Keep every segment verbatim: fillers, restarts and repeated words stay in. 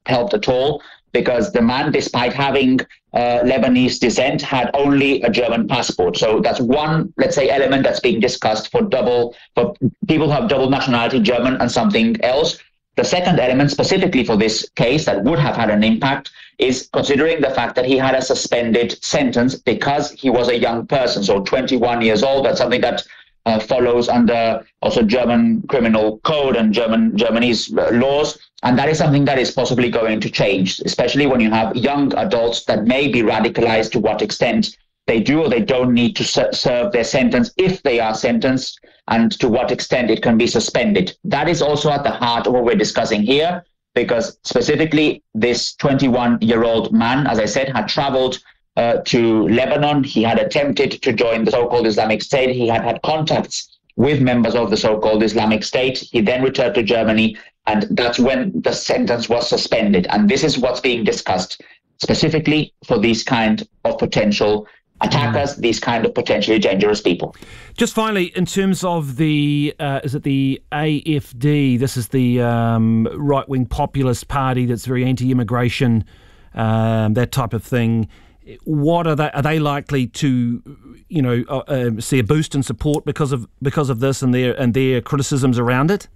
helped at all, because the man, despite having uh, Lebanese descent, had only a German passport. So that's one, let's say, element that's being discussed for double for people who have double nationality, German and something else. The second element, specifically for this case, that would have had an impact is considering the fact that he had a suspended sentence because he was a young person, so twenty-one years old. That's something that uh, follows under also German criminal code and German Germany's uh, laws. And that is something that is possibly going to change, especially when you have young adults that may be radicalized. To what extent they do or they don't need to ser- serve their sentence, if they are sentenced, and to what extent it can be suspended. That is also at the heart of what we're discussing here, because specifically this twenty-one-year-old man, as I said, had traveled uh, to Lebanon. He had attempted to join the so-called Islamic State. He had had contacts with members of the so-called Islamic State. He then returned to Germany, and that's when the sentence was suspended. And this is what's being discussed specifically for these kind of potential attackers, mm. these kind of potentially dangerous people. Just finally, in terms of the, uh, is it the A F D? This is the um, right-wing populist party that's very anti-immigration, um, that type of thing. What are they? Are they likely to, you know, uh, uh, see a boost in support because of because of this and their and their criticisms around it?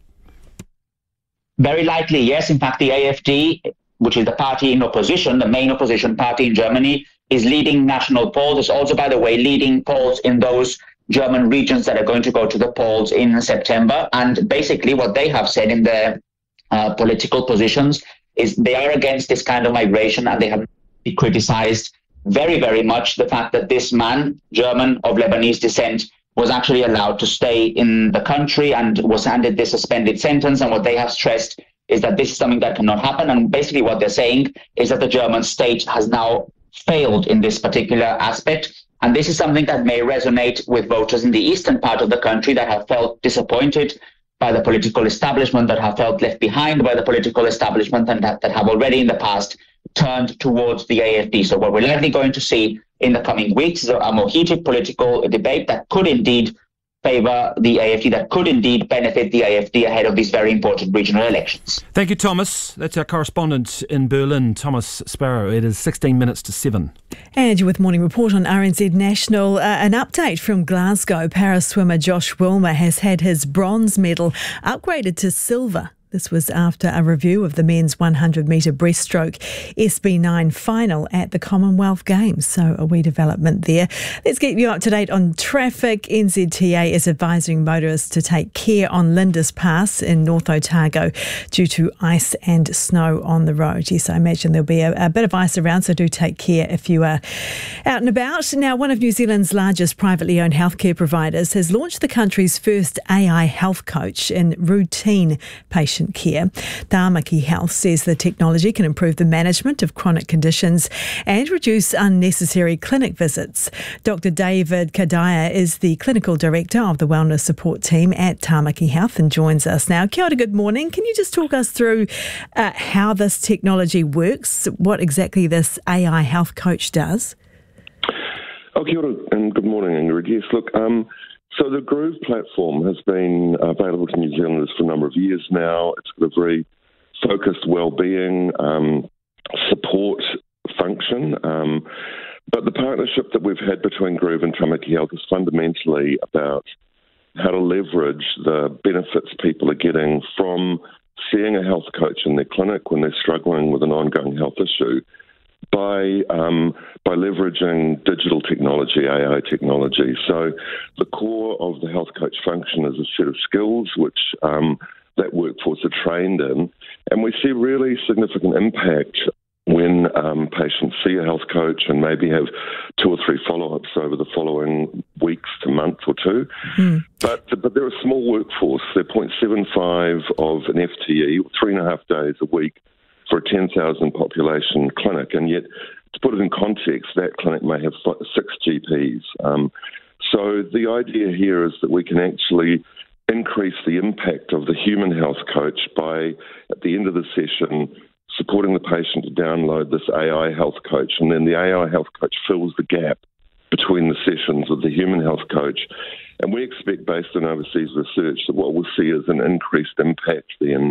Very likely, yes. In fact, the A F D, which is the party in opposition, the main opposition party in Germany, is leading national polls. It's also, by the way, leading polls in those German regions that are going to go to the polls in September. And basically what they have said in their uh, political positions is they are against this kind of migration, and they have criticized very, very much the fact that this man, German of Lebanese descent, was actually allowed to stay in the country and was handed this suspended sentence. And what they have stressed is that this is something that cannot happen. And basically what they're saying is that the German state has now failed in this particular aspect. And this is something that may resonate with voters in the eastern part of the country that have felt disappointed by the political establishment, that have felt left behind by the political establishment, and that, that have already in the past turned towards the A F D. So what we're likely going to see in the coming weeks is a more heated political debate that could indeed favour the A F D, that could indeed benefit the A F D ahead of these very important regional elections. Thank you, Thomas. That's our correspondent in Berlin, Thomas Sparrow. It is sixteen minutes to seven. And you're with Morning Report on R N Z National. Uh, an update from Glasgow. Paraswimmer Josh Wilmer has had his bronze medal upgraded to silver. This was after a review of the men's one hundred metre breaststroke S B nine final at the Commonwealth Games. So a wee development there. Let's get you up to date on traffic. N Z T A is advising motorists to take care on Lindis Pass in North Otago due to ice and snow on the road. Yes, I imagine there'll be a, a bit of ice around, so do take care if you are out and about. Now, one of New Zealand's largest privately owned healthcare providers has launched the country's first A I health coach in routine patient care. Tāmaki Health says the technology can improve the management of chronic conditions and reduce unnecessary clinic visits. Doctor David Kadaya is the clinical director of the wellness support team at Tāmaki Health and joins us now. Kia ora, good morning. Can you just talk us through uh, how this technology works, what exactly this A I health coach does? Oh, kia ora, and good morning, Ingrid. Yes, look, um, So the Groove platform has been available to New Zealanders for a number of years now. It's got a very focused wellbeing um, support function. Um, but the partnership that we've had between Groove and Tāmaki Health is fundamentally about how to leverage the benefits people are getting from seeing a health coach in their clinic when they're struggling with an ongoing health issue, by um, by leveraging digital technology, A I technology. So the core of the health coach function is a set of skills which um, that workforce are trained in, and we see really significant impact when um, patients see a health coach and maybe have two or three follow-ups over the following weeks to month or two. Mm. But but they're a small workforce. They're zero point seven five of an F T E, three and a half days a week, for a ten thousand population clinic, and yet, to put it in context, that clinic may have six G Ps. Um, so the idea here is that we can actually increase the impact of the human health coach by, at the end of the session, supporting the patient to download this A I health coach, and then the A I health coach fills the gap between the sessions of the human health coach. And we expect, based on overseas research, that what we'll see is an increased impact then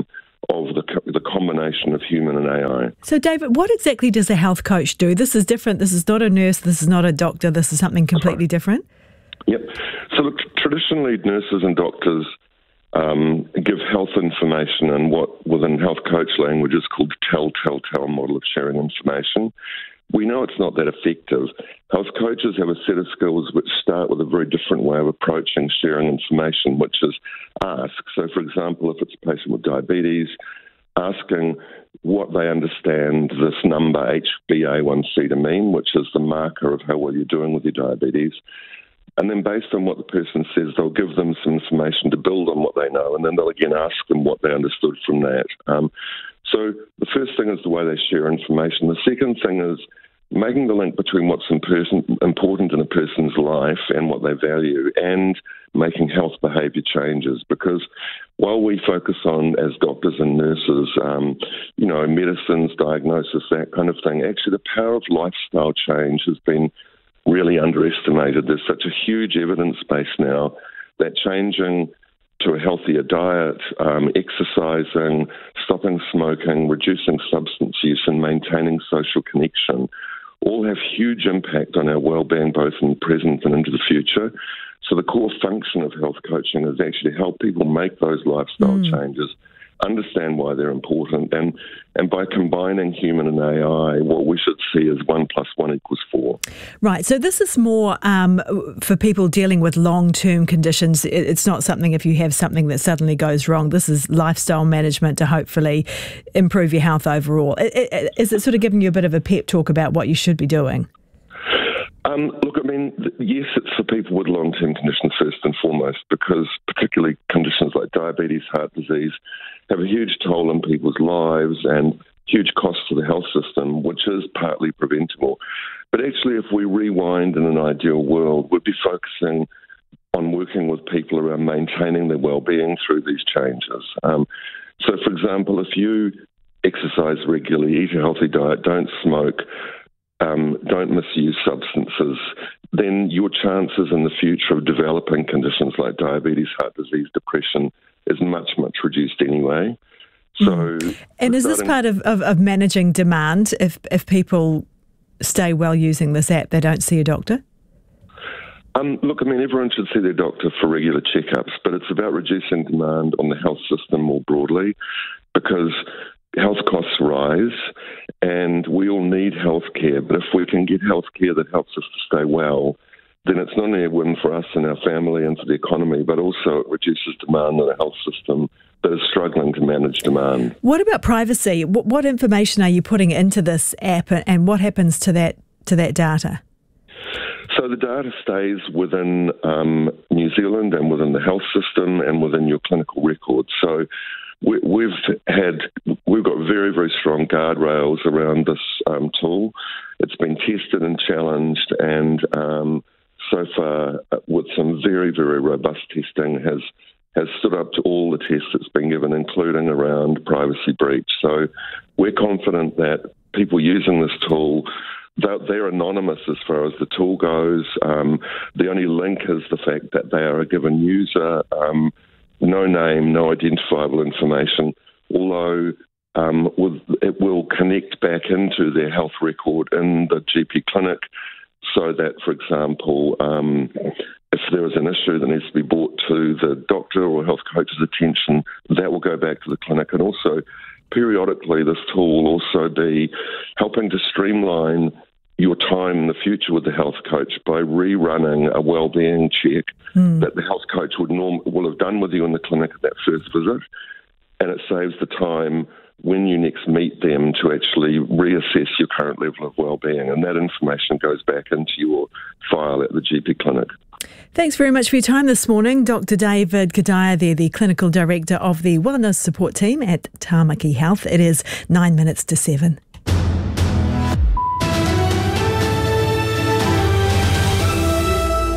of the co- the combination of human and A I. So, David, what exactly does a health coach do? This is different. This is not a nurse. This is not a doctor. This is something completely different. Yep. So, look, traditionally, nurses and doctors um, give health information in what, within health coach language, is called the tell, tell, tell model of sharing information. We know it's not that effective. Health coaches have a set of skills which start with a very different way of approaching sharing information, which is ask. So, for example, if it's a patient with diabetes, asking what they understand this number H b A one C to mean, which is the marker of how well you're doing with your diabetes. And then based on what the person says, they'll give them some information to build on what they know, and then they'll again ask them what they understood from that. Um, so the first thing is the way they share information. The second thing is making the link between what's in person, important in a person's life and what they value, and making health behaviour changes. Because while we focus on, as doctors and nurses, um, you know, medicines, diagnosis, that kind of thing, actually the power of lifestyle change has been really underestimated. There's such a huge evidence base now that changing to a healthier diet, um, exercising, stopping smoking, reducing substance use and maintaining social connection all have huge impact on our well-being, both in the present and into the future. So the core function of health coaching is actually to help people make those lifestyle mm. changes, understand why they're important, and and by combining human and A I, what we should see is one plus one equals four. Right, so this is more um, for people dealing with long-term conditions. It's not something if you have something that suddenly goes wrong. This is lifestyle management to hopefully improve your health overall. Is it sort of giving you a bit of a pep talk about what you should be doing? Um, look, I mean, yes, it's for people with long-term conditions first and foremost, because particularly conditions like diabetes, heart disease, have a huge toll on people's lives and huge costs to the health system, which is partly preventable. But actually, if we rewind in an ideal world, we'd be focusing on working with people around maintaining their well-being through these changes. Um, so, for example, if you exercise regularly, eat a healthy diet, don't smoke, Um, don't misuse substances, then your chances in the future of developing conditions like diabetes, heart disease, depression is much, much reduced anyway. So, mm. And is this part of, of, of managing demand? If if people stay well using this app, they don't see a doctor? Um, look, I mean, everyone should see their doctor for regular checkups, but it's about reducing demand on the health system more broadly, because health costs rise and we all need health care. But if we can get health care that helps us to stay well, then it's not only a win for us and our family and for the economy, but also it reduces demand on a health system that is struggling to manage demand. What about privacy? What, what information are you putting into this app, and what happens to that to that data? So the data stays within um, New Zealand and within the health system and within your clinical records. So we, we've had we've got very, very strong guardrails around this um, tool. It's been tested and challenged, and um, so far, uh, with some very, very robust testing, has has stood up to all the tests that's been given, including around privacy breach. So we're confident that people using this tool, they're, they're anonymous as far as the tool goes. Um, the only link is the fact that they are a given user, um, no name, no identifiable information, although um, with, it will connect back into their health record in the G P clinic, so that, for example, um, if there is an issue that needs to be brought to the doctor or health coach's attention, that will go back to the clinic. And also, periodically, this tool will also be helping to streamline your time in the future with the health coach by rerunning a wellbeing check mm. that the health coach would norm- will have done with you in the clinic at that first visit. And it saves the time when you next meet them to actually reassess your current level of wellbeing. And that information goes back into your file at the G P clinic. Thanks very much for your time this morning. Doctor David Kadaya there, the Clinical Director of the Wellness Support Team at Tāmaki Health. It is nine minutes to seven.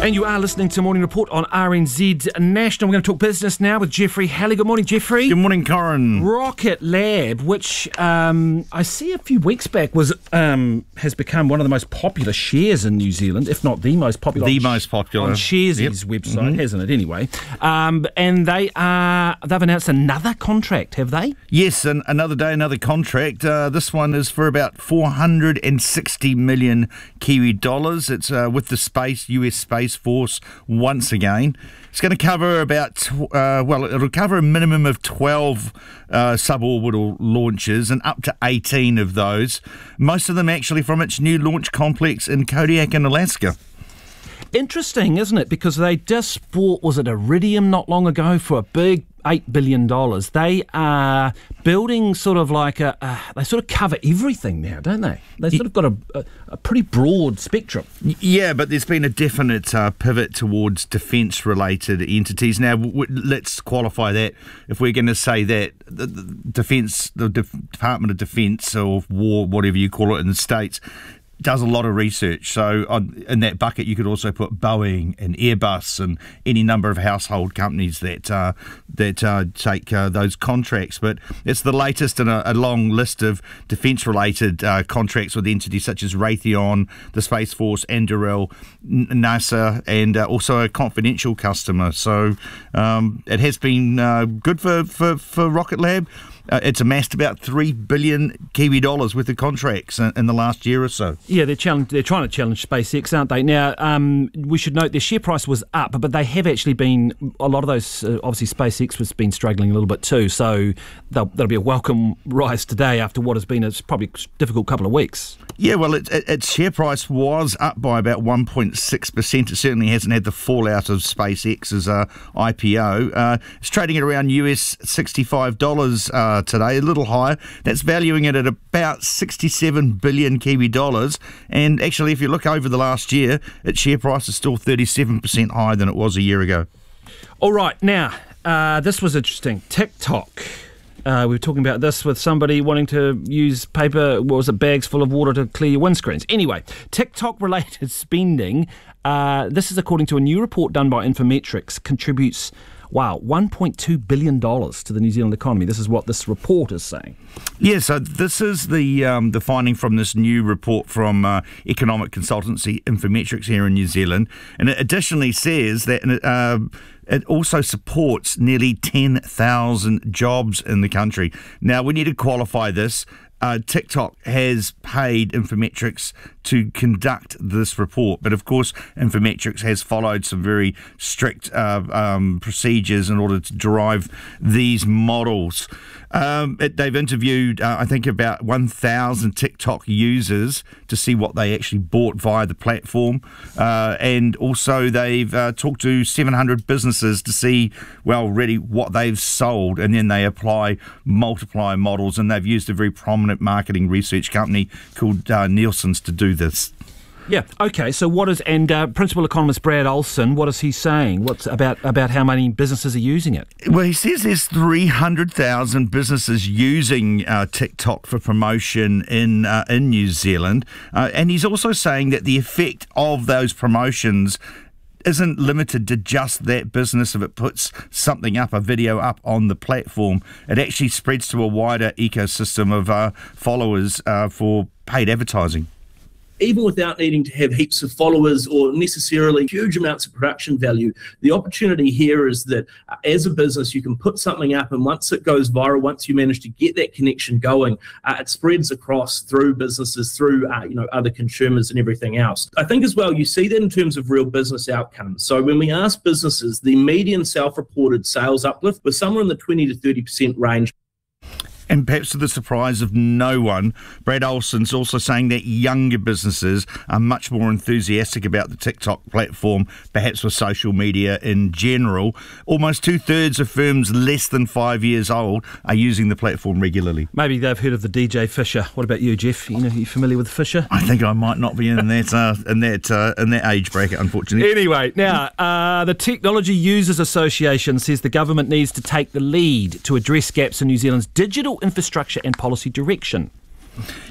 And you are listening to Morning Report on R N Z National. We're going to talk business now with Jeffrey Halley. Good morning, Jeffrey. Good morning, Corin. Rocket Lab, which um, I see a few weeks back was um, has become one of the most popular shares in New Zealand, if not the most popular. The on, most popular. On Sharesies' yep. website, mm-hmm. hasn't it, anyway? Um, and they are, they've announced another contract, have they? Yes, and another day, another contract. Uh, this one is for about four hundred sixty million Kiwi dollars. It's uh, with the space, U S Space Force once again. It's going to cover about, uh, well, it'll cover a minimum of twelve uh, suborbital launches and up to eighteen of those. Most of them actually from its new launch complex in Kodiak in Alaska. Interesting, isn't it? Because they just bought, was it Iridium not long ago for a big eight billion dollars. They are building sort of like a, uh, they sort of cover everything now, don't they? They've sort of got a, a, a pretty broad spectrum. Yeah, but there's been a definite uh, pivot towards defence-related entities. Now, w- let's qualify that. If we're going to say that the, the Defence, the De- Department of Defence or War, whatever you call it in the States, does a lot of research. So on, in that bucket, you could also put Boeing and Airbus and any number of household companies that uh, that uh, take uh, those contracts. But it's the latest in a, a long list of defence-related uh, contracts with entities such as Raytheon, the Space Force, Anduril, NASA, and uh, also a confidential customer. So um, it has been uh, good for, for, for Rocket Lab. Uh, it's amassed about three billion Kiwi dollars worth of contracts in, in the last year or so. Yeah, they're challenge, They're trying to challenge SpaceX, aren't they? Now, um, we should note their share price was up, but they have actually been, a lot of those, uh, obviously SpaceX has been struggling a little bit too, so they'll, that'll be a welcome rise today after what has been a probably difficult couple of weeks. Yeah, well, it, it, its share price was up by about one point six percent. It certainly hasn't had the fallout of SpaceX's uh, I P O. Uh, it's trading at around U S sixty-five dollars uh, today, a little higher. That's valuing it at about sixty-seven billion Kiwi dollars. And actually, if you look over the last year, its share price is still thirty-seven percent higher than it was a year ago. All right, now, uh, this was interesting. TikTok. Uh, we were talking about this with somebody wanting to use paper, what was it, bags full of water to clear your windscreens. Anyway, TikTok-related spending, uh, this is according to a new report done by Infometrics, contributes, wow, one point two billion dollars to the New Zealand economy. This is what this report is saying. Yeah, so this is the um, the finding from this new report from uh, economic consultancy Infometrics here in New Zealand. And it additionally says that uh, it also supports nearly ten thousand jobs in the country. Now, we need to qualify this. Uh, TikTok has paid Infometrics to conduct this report, but of course Infometrics has followed some very strict uh, um, procedures in order to derive these models. Um, it, they've interviewed, uh, I think, about one thousand TikTok users to see what they actually bought via the platform, uh, and also they've uh, talked to seven hundred businesses to see, well, really what they've sold, and then they apply multiplier models, and they've used a very prominent marketing research company called uh, Nielsen's to do this. Yeah. Okay. So what is and uh, principal economist Brad Olson? What is he saying? What's about about how many businesses are using it? Well, he says there's three hundred thousand businesses using uh, TikTok for promotion in uh, in New Zealand, uh, and he's also saying that the effect of those promotions isn't limited to just that business. If it puts something up, a video up on the platform, it actually spreads to a wider ecosystem of uh, followers uh, for paid advertising. Even without needing to have heaps of followers or necessarily huge amounts of production value, the opportunity here is that uh, as a business, you can put something up, and once it goes viral, once you manage to get that connection going, uh, it spreads across through businesses, through uh, you know other consumers and everything else. I think as well, you see that in terms of real business outcomes. So when we ask businesses, the median self-reported sales uplift was somewhere in the twenty to thirty percent range. And perhaps to the surprise of no one, Brad Olson's also saying that younger businesses are much more enthusiastic about the TikTok platform, perhaps with social media in general. Almost two-thirds of firms less than five years old are using the platform regularly. Maybe they've heard of the D J Fisher. What about you, Jeff? You know, are you familiar with Fisher? I think I might not be in that uh, in that uh, in that age bracket, unfortunately. Anyway, now uh, the Technology Users Association says the government needs to take the lead to address gaps in New Zealand's digital infrastructure and policy direction.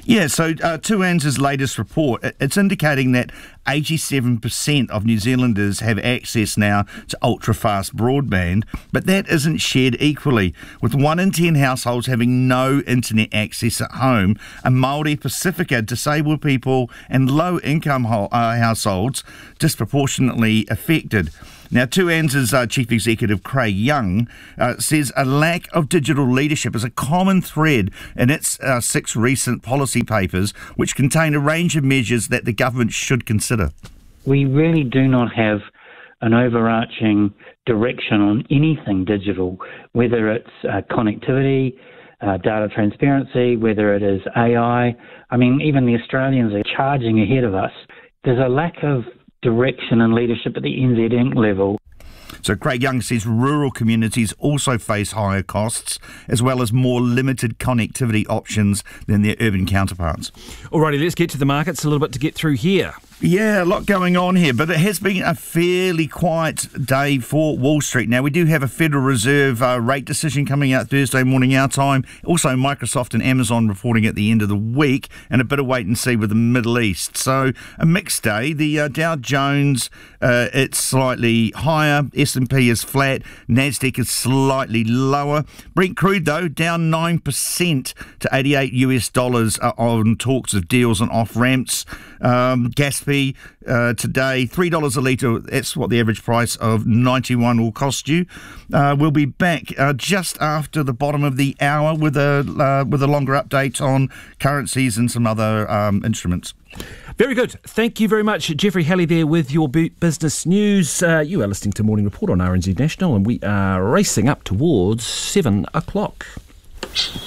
Yeah, so uh, two A N Z's latest report, it's indicating that eighty-seven percent of New Zealanders have access now to ultra-fast broadband, but that isn't shared equally, with one in ten households having no internet access at home, and Māori, Pacifica, disabled people and low-income ho- uh, households disproportionately affected. Now, two A N Z's uh, Chief Executive Craig Young uh, says a lack of digital leadership is a common thread in its uh, six recent policy papers, which contain a range of measures that the government should consider. We really do not have an overarching direction on anything digital, whether it's uh, connectivity, uh, data transparency, whether it is A I. I mean, even the Australians are charging ahead of us. There's a lack of direction and leadership at the N Z Incorporated level. So Craig Young says rural communities also face higher costs, as well as more limited connectivity options than their urban counterparts. Alrighty, let's get to the markets a little bit to get through here. Yeah, a lot going on here, but it has been a fairly quiet day for Wall Street. Now, we do have a Federal Reserve uh, rate decision coming out Thursday morning our time. Also, Microsoft and Amazon reporting at the end of the week, and a bit of wait and see with the Middle East. So, a mixed day. The uh, Dow Jones, uh, it's slightly higher. S and P is flat. Nasdaq is slightly lower. Brent crude, though, down nine percent to eighty-eight U S dollars uh, on talks of deals and off-ramps. Um, gas Uh, today, three dollars a litre, that's what the average price of ninety-one will cost you. Uh, we'll be back uh, just after the bottom of the hour with a uh, with a longer update on currencies and some other um, instruments. Very good. Thank you very much, Jeffrey Halley there with your business news. Uh, you are listening to Morning Report on R N Z National, and we are racing up towards seven o'clock.